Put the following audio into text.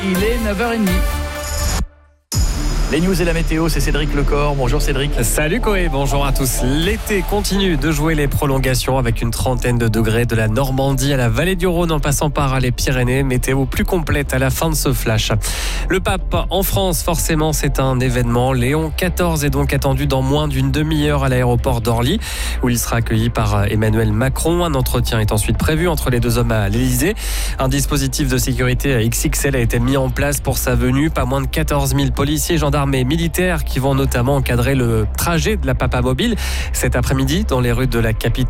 Il est 9h30. Les news et la météo, c'est Cédric Lecor. Bonjour Cédric. Salut Koé, bonjour à tous. L'été continue de jouer les prolongations avec une trentaine de degrés de la Normandie à la vallée du Rhône en passant par les Pyrénées. Météo plus complète à la fin de ce flash. Le pape en France, forcément, c'est un événement. Léon XIV est donc attendu dans moins d'une demi-heure à l'aéroport d'Orly où il sera accueilli par Emmanuel Macron. Un entretien est ensuite prévu entre les deux hommes à l'Élysée. Un dispositif de sécurité XXL a été mis en place pour sa venue. Pas moins de 14 000 policiers, gendarmes et militaires qui vont notamment encadrer le trajet de la Papa Mobile cet après-midi dans les rues de la capitale.